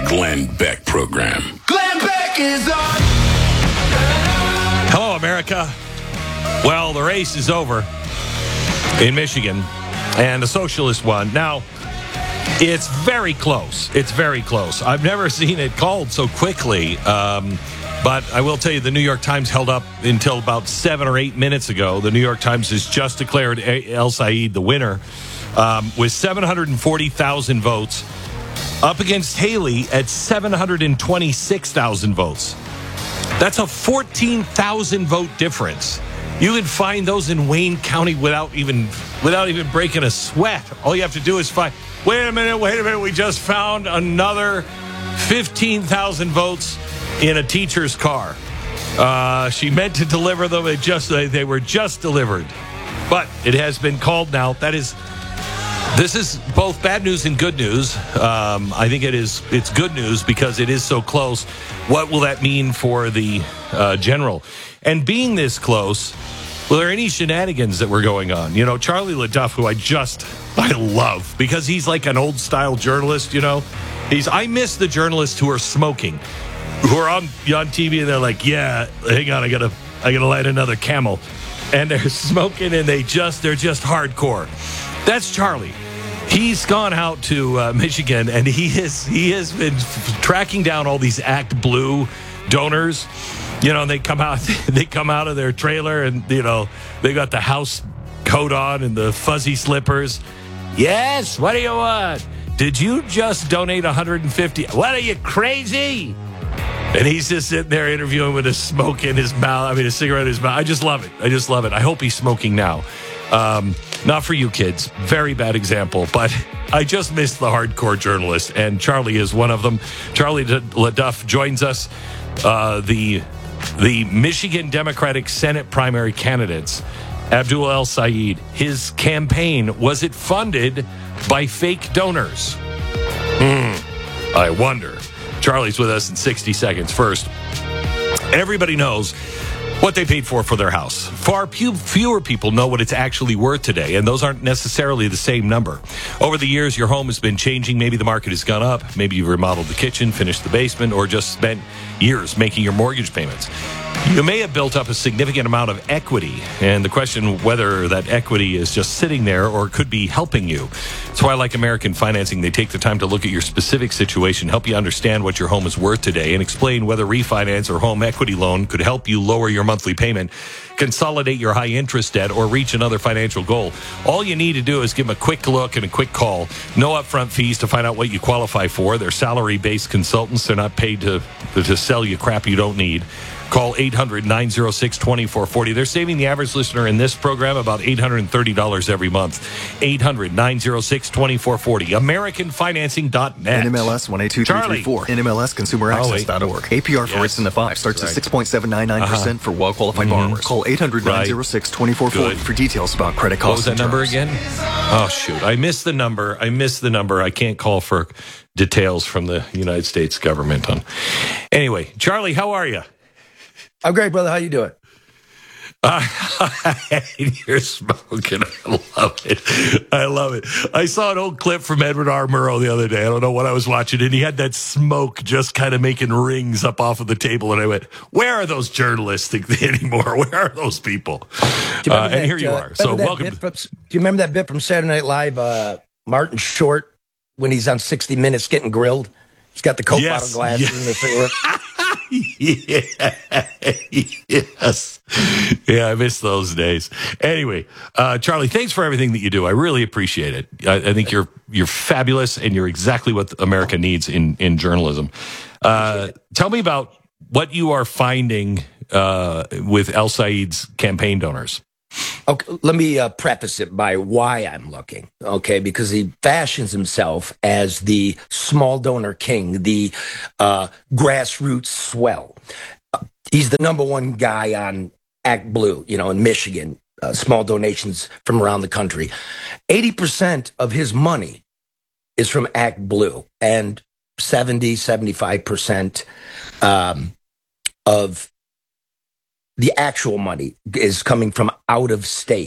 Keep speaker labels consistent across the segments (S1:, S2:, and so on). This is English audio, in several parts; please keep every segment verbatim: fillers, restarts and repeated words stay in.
S1: Glenn Beck Program.
S2: Glenn Beck is on.
S3: Hello, America. Well, the race is over in Michigan, and the socialist won. Now, it's very close. It's very close. I've never seen it called so quickly. Um, but I will tell you, the New York Times held up until about seven or eight minutes ago. The New York Times has just declared El Sayed the winner um, with seven hundred forty thousand votes up against Haley at seven hundred twenty-six thousand votes. That's a fourteen thousand vote difference. You can find those in Wayne County without even without even breaking a sweat. All you have to do is find, wait a minute, wait a minute, we just found another fifteen thousand votes in a teacher's car. Uh, she meant to deliver them, it just they were just delivered. But it has been called now. That is, this is both bad news and good news. Um, I think it is it's good news because it is so close. What will that mean for the uh, general? And being this close, were there any shenanigans that were going on? You know, Charlie LaDuff, who I just, I love, because he's like an old-style journalist, you know. He's, I miss the journalists who are smoking, who are on, on T V and they're like, yeah, hang on, I gotta, I gotta light another Camel. And they're smoking and they just, they're just hardcore. That's Charlie. He's gone out to uh, Michigan and he is, he has been f- tracking down all these Act Blue donors. You know, they come out they come out of their trailer and, you know, they got the house coat on and the fuzzy slippers. Yes, what do you want? Did you just donate one hundred fifty? What, are you crazy? And he's just sitting there interviewing with a smoke in his mouth. I mean, a cigarette in his mouth. I just love it. I just love it. I hope he's smoking now. Um, not for you kids. Very bad example. But I just missed the hardcore journalist, and Charlie is one of them. Charlie LaDuff joins us. Uh, the the Michigan Democratic Senate primary candidates, Abdul El Sayed, his campaign, was it funded by fake donors? Hmm, I wonder. Charlie's with us in sixty seconds. First, everybody knows what they paid for for their house. Far fewer people know what it's actually worth today, and those aren't necessarily the same number. Over the years, your home has been changing. Maybe the market has gone up. Maybe you've remodeled the kitchen, finished the basement, or just spent years making your mortgage payments. You may have built up a significant amount of equity, and the question whether that equity is just sitting there or could be helping you. That's why I like American Financing. They take the time to look at your specific situation, help you understand what your home is worth today, and explain whether refinance or home equity loan could help you lower your monthly payment, consolidate your high interest debt, or reach another financial goal. All you need to do is give them a quick look and a quick call. No upfront fees to find out what you qualify for. They're salary-based consultants. They're not paid to, to sell you crap you don't need. Call eight hundred, nine oh six, two four four oh. They're saving the average listener in this program about eight hundred thirty dollars every month. eight hundred, nine oh six, two four four oh. American Financing dot net.
S4: N M L S one eight two three three four. N M L S Consumer Access dot org. A P R for
S3: Yes.
S4: rates in the five starts
S3: Right.
S4: at six point seven nine nine percent
S3: Uh-huh.
S4: for well-qualified
S3: Mhm.
S4: borrowers. Call eight hundred, nine oh six, two four four oh
S3: Good.
S4: for details about credit
S3: What was
S4: costs
S3: that
S4: and
S3: number
S4: terms.
S3: again? Oh, shoot. I missed the number. I missed the number. I can't call for details from the United States government on. Anyway, Charlie, how are you?
S5: I'm great, brother. How you doing?
S3: Uh, you're smoking. I love it. I love it. I saw an old clip from Edward R. Murrow the other day. I don't know what I was watching, and he had that smoke just kind of making rings up off of the table. And I went, "Where are those journalists anymore? Where are those people?"
S5: Do you
S3: Uh,
S5: remember
S3: and
S5: that,
S3: here you
S5: uh,
S3: are. So
S5: remember that
S3: welcome.
S5: bit from- do you remember that bit from Saturday Night Live? Uh, Martin Short when he's on sixty minutes getting grilled. He's got the Coke
S3: Yes,
S5: bottle glasses
S3: yes.
S5: in the cigarette.
S3: Yeah. Yes. Yeah, I miss those days. Anyway, uh, Charlie, thanks for everything that you do. I really appreciate it. I, I think you're you're fabulous, and you're exactly what America needs in in journalism. Uh, tell me about what you are finding uh, with El Sayed's campaign donors.
S5: Okay, let me uh, preface it by why I'm looking, okay? Because he fashions himself as the small donor king, the uh, grassroots swell. Uh, he's the number one guy on Act Blue, you know, in Michigan, uh, small donations from around the country. eighty percent of his money is from Act Blue, and seventy, seventy-five percent um, of the actual money is coming from out of state.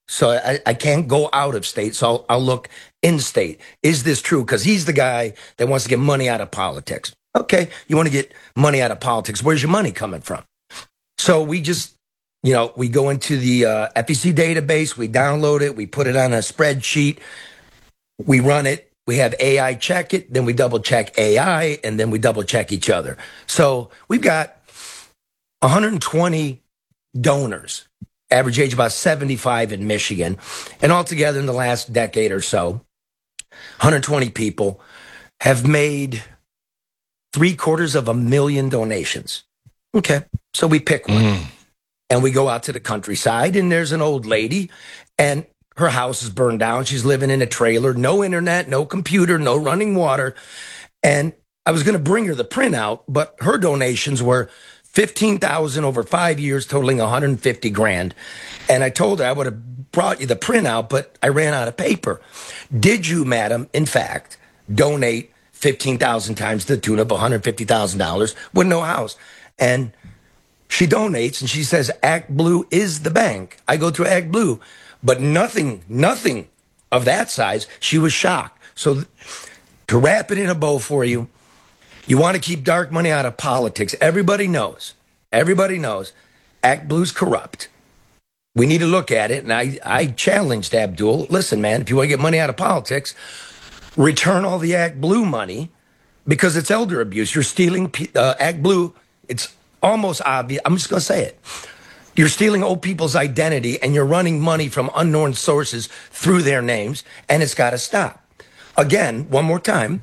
S5: So I, I can't go out of state. So I'll, I'll look in state. Is this true? Because he's the guy that wants to get money out of politics. Okay, you want to get money out of politics. Where's your money coming from? So we just, you know, we go into the uh, F E C database, we download it, we put it on a spreadsheet, we run it, we have A I check it, then we double check A I, and then we double check each other. So we've got one hundred twenty donors, average age about seventy-five in Michigan, and altogether in the last decade or so, one hundred twenty people have made three quarters of a million donations. Okay, so we pick one. Mm. And we go out to the countryside, and there's an old lady, and her house is burned down. She's living in a trailer, no internet, no computer, no running water. And I was going to bring her the printout, but her donations were fifteen thousand over five years, totaling one hundred fifty grand. And I told her I would have brought you the printout, but I ran out of paper. Did you, madam, in fact, donate fifteen thousand times to the tune of one hundred fifty thousand dollars with no house? And she donates, and she says, Act Blue is the bank. I go through Act Blue, but nothing, nothing of that size. She was shocked. So th- to wrap it in a bow for you, you want to keep dark money out of politics. Everybody knows, everybody knows Act Blue's corrupt. We need to look at it, and I, I challenged Abdul, listen, man, if you want to get money out of politics, return all the Act Blue money, because it's elder abuse. You're stealing uh, Act Blue. It's almost obvious. I'm just going to say it. You're stealing old people's identity, and you're running money from unknown sources through their names, and it's got to stop. Again, one more time,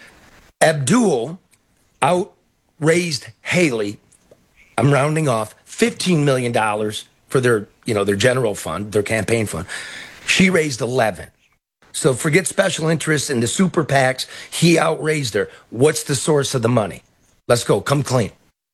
S5: Abdul outraised Haley, I'm rounding off, fifteen million dollars for their, you know, their general fund, their campaign fund. She raised eleven. So forget special interests and the super PACs. He outraised her. What's the source of the money? Let's go. Come clean.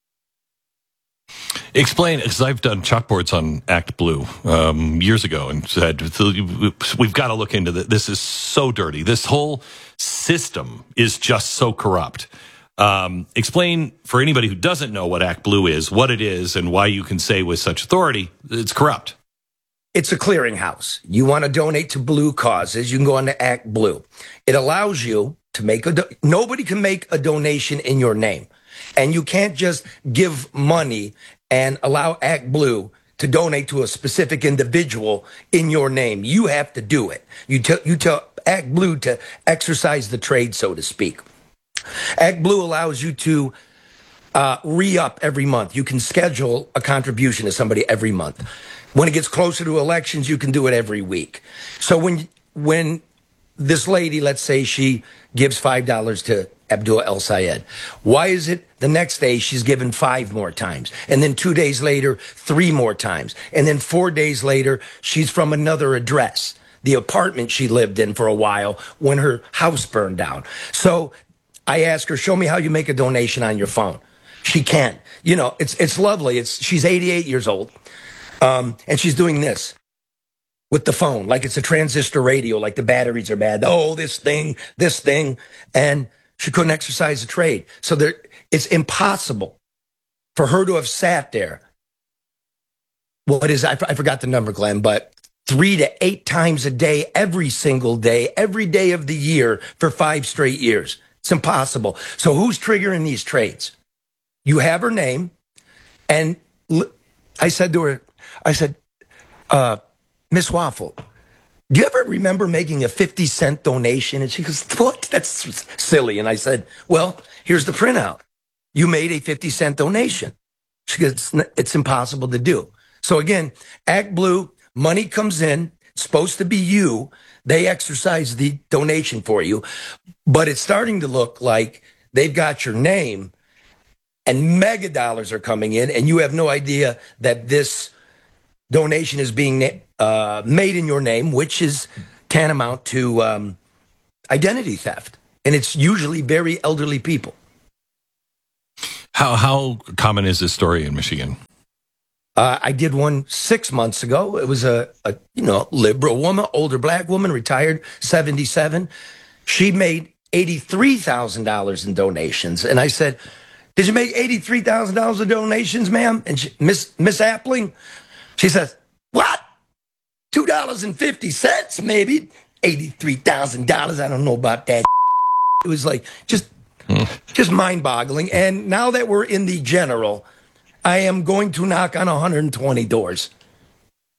S3: Explain, because I've done chalkboards on Act Blue um, years ago and said, we've got to look into this. This is so dirty. This whole system is just so corrupt. Um, explain for anybody who doesn't know what Act Blue is, what it is, and why you can say with such authority it's corrupt.
S5: It's a clearinghouse. You want to donate to blue causes, you can go on to Act Blue. It allows you to make a, do- nobody can make a donation in your name. And you can't just give money and allow Act Blue to donate to a specific individual in your name. You have to do it. You tell, you tell Act Blue to exercise the trade, so to speak. Act Blue allows you to uh, re-up every month. You can schedule a contribution to somebody every month. When it gets closer to elections, you can do it every week. So when when this lady, let's say she gives five dollars to Abdul El Sayed, why is it the next day she's given five more times? And then two days later, three more times. And then four days later, she's from another address, the apartment she lived in for a while when her house burned down. So I asked her, show me how you make a donation on your phone. She can't. You know, it's it's lovely. It's she's eighty-eight years old. Um, and she's doing this with the phone, like it's a transistor radio, like the batteries are bad. Oh, this thing, this thing. And she couldn't exercise the trade. So there, it's impossible for her to have sat there. What is, I, I forgot the number, Glenn, but three to eight times a day, every single day, every day of the year for five straight years. It's impossible. So who's triggering these trades? You have her name. And l- I said to her, I said, uh, Miss Waffle, do you ever remember making a fifty cent donation? And she goes, what? That's silly. And I said, well, here's the printout. You made a fifty cent donation. She goes, it's, it's impossible to do. So again, Act Blue, money comes in, it's supposed to be you. They exercise the donation for you. But it's starting to look like they've got your name and mega dollars are coming in, and you have no idea that this donation is being uh, made in your name, which is tantamount to um, identity theft. And it's usually very elderly people.
S3: How how common is this story in Michigan?
S5: Uh, I did one six months ago. It was a, a you know liberal woman, older black woman, retired, seventy-seven. She made eighty-three thousand dollars in donations. And I said, did you make eighty-three thousand dollars in donations, ma'am? And she, Miss Miss Appling, she says, what? two dollars and fifty cents, maybe eighty-three thousand dollars. I don't know about that. It was like just, just mind-boggling. And now that we're in the general, I am going to knock on one hundred twenty doors.